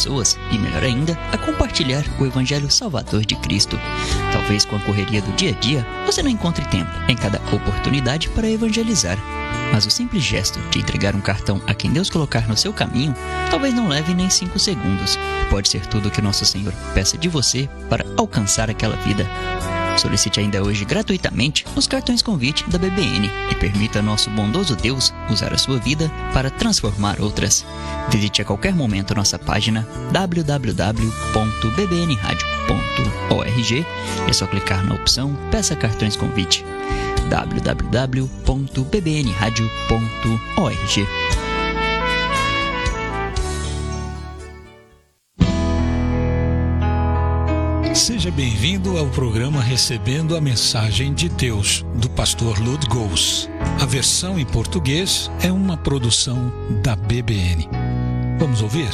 pessoas e, melhor ainda, a compartilhar o Evangelho Salvador de Cristo. Talvez com a correria do dia a dia, você não encontre tempo em cada oportunidade para evangelizar. Mas o simples gesto de entregar um cartão a quem Deus colocar no seu caminho talvez não leve nem 5 segundos. Pode ser tudo o que Nosso Senhor peça de você para alcançar aquela vida. Solicite ainda hoje gratuitamente os cartões convite da BBN e permita a nosso bondoso Deus usar a sua vida para transformar outras. Visite a qualquer momento nossa página www.bbnradio.org. É só clicar na opção Peça Cartões Convite. www.bbnradio.org. Seja bem-vindo ao programa Recebendo a Mensagem de Deus, do pastor Lud Gous. A versão em português é uma produção da BBN. Vamos ouvir?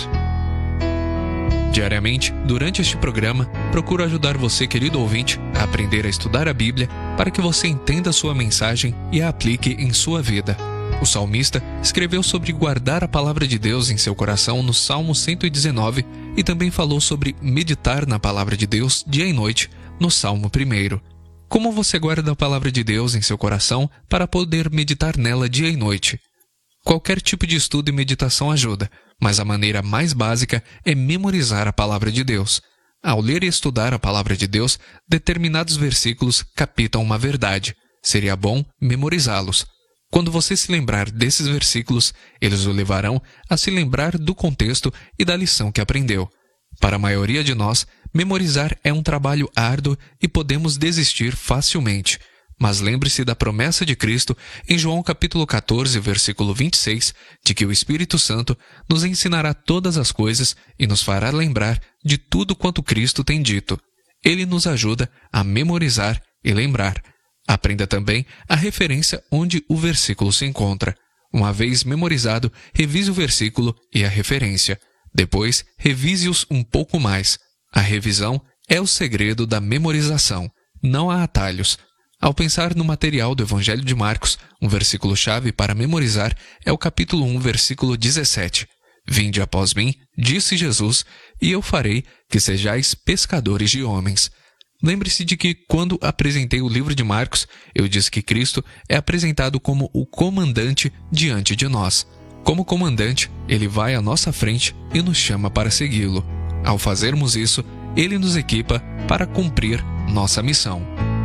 Diariamente, durante este programa, procuro ajudar você, querido ouvinte, a aprender a estudar a Bíblia para que você entenda a sua mensagem e a aplique em sua vida. O salmista escreveu sobre guardar a palavra de Deus em seu coração no Salmo 119 e também falou sobre meditar na palavra de Deus dia e noite no Salmo 1. Como você guarda a palavra de Deus em seu coração para poder meditar nela dia e noite? Qualquer tipo de estudo e meditação ajuda, mas a maneira mais básica é memorizar a palavra de Deus. Ao ler e estudar a palavra de Deus, determinados versículos captam uma verdade. Seria bom memorizá-los. Quando você se lembrar desses versículos, eles o levarão a se lembrar do contexto e da lição que aprendeu. Para a maioria de nós, memorizar é um trabalho árduo e podemos desistir facilmente. Mas lembre-se da promessa de Cristo em João capítulo 14, versículo 26, de que o Espírito Santo nos ensinará todas as coisas e nos fará lembrar de tudo quanto Cristo tem dito. Ele nos ajuda a memorizar e lembrar. Aprenda também a referência onde o versículo se encontra. Uma vez memorizado, revise o versículo e a referência. Depois, revise-os um pouco mais. A revisão é o segredo da memorização. Não há atalhos. Ao pensar no material do Evangelho de Marcos, um versículo-chave para memorizar é o capítulo 1, versículo 17. Vinde após mim, disse Jesus, e eu farei que sejais pescadores de homens. Lembre-se de que, quando apresentei o livro de Marcos, eu disse que Cristo é apresentado como o comandante diante de nós. Como comandante, ele vai à nossa frente e nos chama para segui-lo. Ao fazermos isso, ele nos equipa para cumprir nossa missão.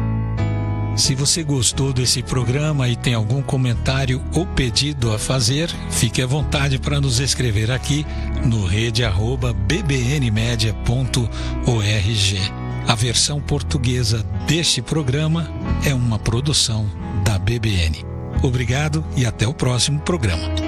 Se você gostou desse programa e tem algum comentário ou pedido a fazer, fique à vontade para nos escrever aqui no rede@bbnmedia.org. A versão portuguesa deste programa é uma produção da BBN. Obrigado e até o próximo programa.